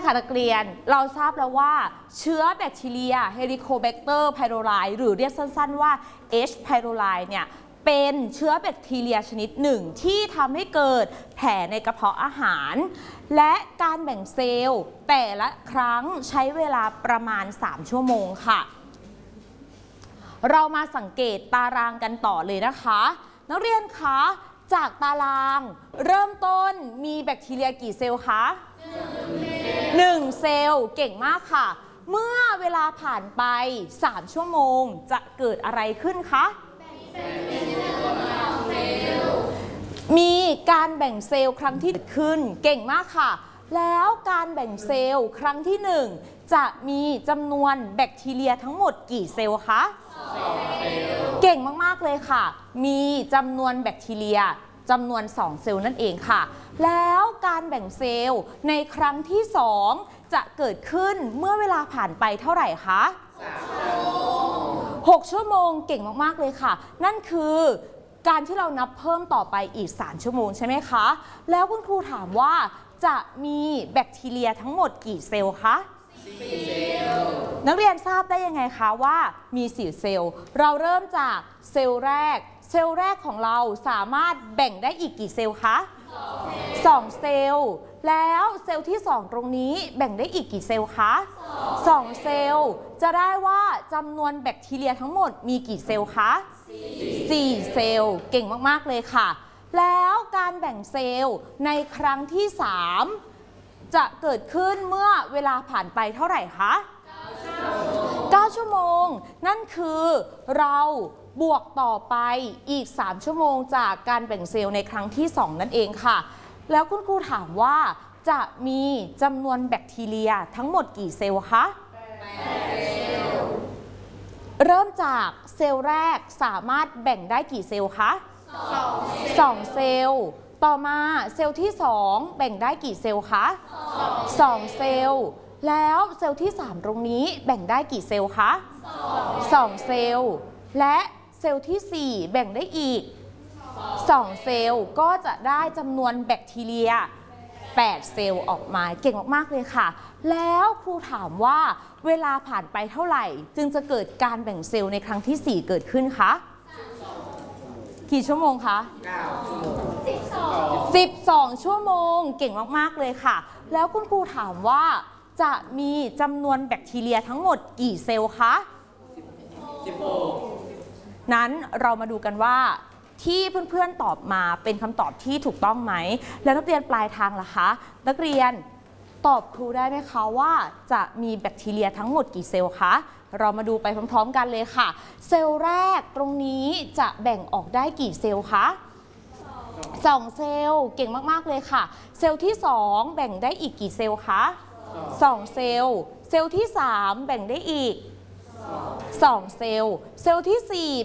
ค่ะนักเรียนเราทราบแล้วว่าเชื้อแบคทีเรีย Helicobacter pylori หรือเรียกสั้นๆว่า H. pylori เนี่ยเป็นเชื้อแบคทีเรียชนิดหนึ่งที่ทำให้เกิดแผลในกระเพาะอาหารและการแบ่งเซลล์แต่ละครั้งใช้เวลาประมาณ3ชั่วโมงค่ะเรามาสังเกตตารางกันต่อเลยนะคะนักเรียนคะจากตารางเริ่มต้นมีแบคทีเรียกี่เซลล์คะ1 เซลล์เก่งมากค่ะเมื่อเวลาผ่านไป3ชั่วโมงจะเกิดอะไรขึ้นคะมีการแบ่งเซลล์ครั้งที่ขึ้นเก่งมากค่ะแล้วการแบ่งเซลล์ครั้งที่1จะมีจำนวนแบคทีเรียทั้งหมดกี่เซลล์คะเก่งมากๆเลยค่ะมีจำนวนแบคทีเรียจำนวน2เซลล์นั่นเองค่ะแล้วการแบ่งเซลล์ในครั้งที่2จะเกิดขึ้นเมื่อเวลาผ่านไปเท่าไหร่คะ6 ชั่วโมงเก่งมากๆเลยค่ะนั่นคือการที่เรานับเพิ่มต่อไปอีก3ชั่วโมงใช่ไหมคะแล้วคุณครูถามว่าจะมีแบคทีเรียทั้งหมดกี่เซลล์คะ4 เซลล์นักเรียนทราบได้ยังไงคะว่ามี4 เซลล์เราเริ่มจากเซลล์แรกเซลล์แรกของเราสามารถแบ่งได้อีกกี่เซลล์คะ2 เซลล์แล้วเซลล์ที่2ตรงนี้แบ่งได้อีกกี่เซลล์คะ2 เซลล์จะได้ว่าจำนวนแบคทีเรียทั้งหมดมีกี่เซลล์คะ4 เซลล์เก่งมากๆเลยค่ะแล้วการแบ่งเซลล์ในครั้งที่3จะเกิดขึ้นเมื่อเวลาผ่านไปเท่าไหร่คะ9 ชั่วโมงนั่นคือเราบวกต่อไปอีก3 ชั่วโมงจากการแบ่งเซลล์ในครั้งที่2นั่นเองค่ะแล้วคุณครูถามว่าจะมีจำนวนแบคทีเรียทั้งหมดกี่เซลล์คะเริ่มจากเซลล์แรกสามารถแบ่งได้กี่เซลล์คะ2 เซลล์ต่อมาเซลล์ที่2แบ่งได้กี่เซลล์คะ2 เซลล์แล้วเซลล์ที่3ตรงนี้แบ่งได้กี่เซลล์คะ2 เซลล์และเซลล์ที่4แบ่งได้อีก2 เซลล์ก็จะได้จำนวนแบคทีเรีย8 เซลล์ออกมาเก่งมากๆเลยค่ะแล้วครูถามว่าเวลาผ่านไปเท่าไหร่จึงจะเกิดการแบ่งเซลล์ในครั้งที่4เกิดขึ้นคะกี่ชั่วโมงคะ12 ชั่วโมงเก่งมากๆเลยค่ะแล้วคุณครูถามว่าจะมีจำนวนแบคทีเรียทั้งหมดกี่เซลล์คะ16นั้นเรามาดูกันว่าที่เพื่อนๆตอบมาเป็นคำตอบที่ถูกต้องไหมแล้วนักเรียนปลายทางล่ะคะนักเรียนตอบครูได้ไหมคะว่าจะมีแบคทีเรียทั้งหมดกี่เซลล์คะเรามาดูไปพร้อมๆกันเลยค่ะเซลล์แรกตรงนี้จะแบ่งออกได้กี่เซลล์คะ2 เซลล์เก่งมากๆเลยค่ะเซลล์ที่2แบ่งได้อีกกี่เซลล์คะ2 เซลล์เซลล์ที่3แบ่งได้อีก2 เซลล์เซลล์ที่